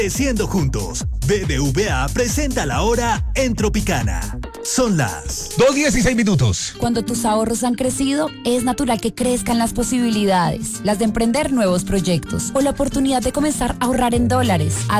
Creciendo juntos. BBVA presenta la hora en Tropicana. Son las 2:16. Cuando tus ahorros han crecido, es natural que crezcan las posibilidades, las de emprender nuevos proyectos o la oportunidad de comenzar a ahorrar en dólares.